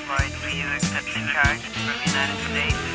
Worldwide, do you accept the charge from United States?